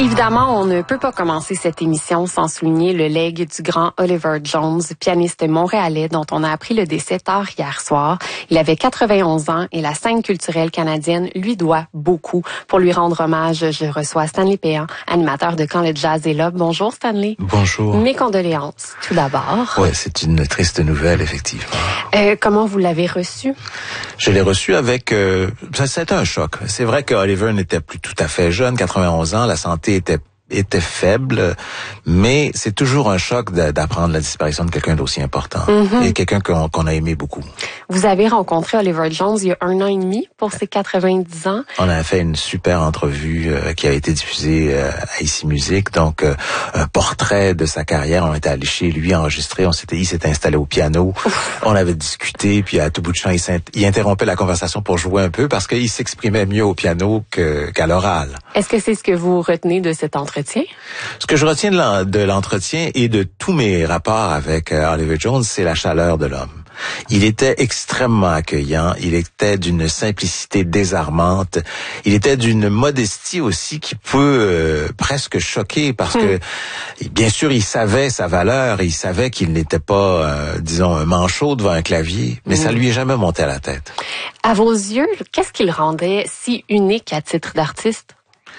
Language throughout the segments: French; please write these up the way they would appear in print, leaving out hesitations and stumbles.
Évidemment, on ne peut pas commencer cette émission sans souligner le legs du grand Oliver Jones, pianiste montréalais dont on a appris le décès tard hier soir. Il avait 91 ans et la scène culturelle canadienne lui doit beaucoup. Pour lui rendre hommage, je reçois Stanley Péan, animateur de Quand le jazz est là. Bonjour Stanley. Bonjour. Mes condoléances, tout d'abord. Ouais, c'est une triste nouvelle, effectivement. Comment vous l'avez reçu? Je l'ai reçu avec... ça a été un choc. C'est vrai que Oliver n'était plus tout à fait jeune, 91 ans, la santé était faible, mais c'est toujours un choc d'apprendre la disparition de quelqu'un d'aussi important et quelqu'un qu'on a aimé beaucoup. Vous avez rencontré Oliver Jones il y a 1 an et demi pour ses 90 ans. On a fait une super entrevue qui a été diffusée à Ici Musique, donc un portrait de sa carrière. On était allé chez lui enregistrer, il s'était installé au piano, on avait discuté, puis à tout bout de champ, il interrompait la conversation pour jouer un peu parce qu'il s'exprimait mieux au piano qu'à l'oral. Est-ce que c'est ce que vous retenez de cet entretien? Ce que je retiens de l'entretien et de tous mes rapports avec Oliver Jones, c'est la chaleur de l'homme. Il était extrêmement accueillant, il était d'une simplicité désarmante, il était d'une modestie aussi qui peut presque choquer parce que, bien sûr, il savait sa valeur, il savait qu'il n'était pas, disons, un manchot devant un clavier, mais ça lui est jamais monté à la tête. À vos yeux, qu'est-ce qui le rendait si unique à titre d'artiste?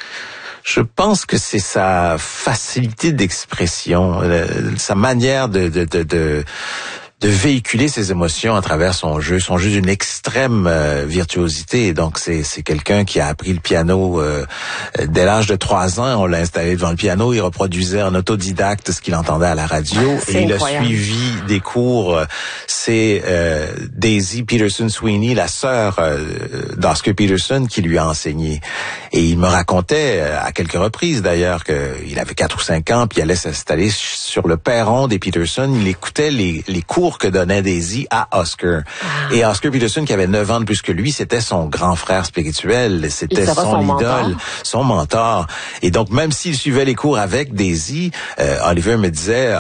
Je pense que c'est sa facilité d'expression, sa manière de véhiculer ses émotions à travers son jeu d'une extrême virtuosité. Donc c'est quelqu'un qui a appris le piano dès l'âge de 3 ans. On l'a installé devant le piano, il reproduisait en autodidacte ce qu'il entendait à la radio et il a suivi des cours. C'est Daisy Peterson Sweeney, la sœur d'Oscar Peterson, qui lui a enseigné. Et il me racontait à quelques reprises d'ailleurs qu'il avait 4 ou 5 ans, puis il allait s'installer sur le perron des Peterson. Il écoutait les cours que donnait Daisy à Oscar. Et Oscar Peterson, qui avait 9 ans de plus que lui, c'était son grand frère spirituel, c'était son idole, son mentor. Et donc, même s'il suivait les cours avec Daisy, Oliver me disait,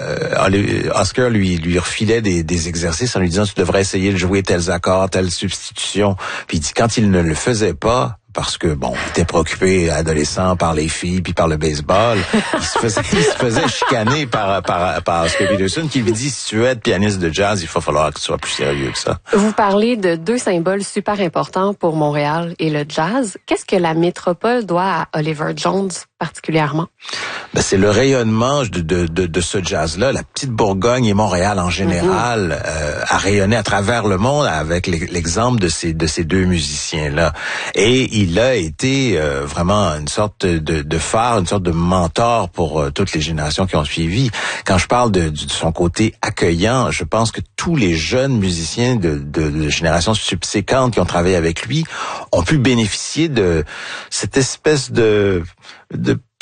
Oscar lui refilait des exercices en lui disant, tu devrais essayer de jouer tels accords, telle substitution. Puis il dit, quand il ne le faisait pas, parce que, bon, il était préoccupé, adolescent, par les filles, puis par le baseball. Il se faisait chicaner par Oscar Peterson, qui lui dit, si tu veux être pianiste de jazz, il va falloir que tu sois plus sérieux que ça. Vous parlez de 2 symboles super importants pour Montréal et le jazz. Qu'est-ce que la métropole doit à Oliver Jones particulièrement? Ben, c'est le rayonnement de ce jazz-là. La petite Bourgogne et Montréal en général a rayonné à travers le monde avec l'exemple de ces 2 musiciens-là. Et il a été vraiment une sorte de phare, une sorte de mentor pour toutes les générations qui ont suivi. Quand je parle de son côté accueillant, je pense que tous les jeunes musiciens de générations subséquentes qui ont travaillé avec lui ont pu bénéficier de cette espèce de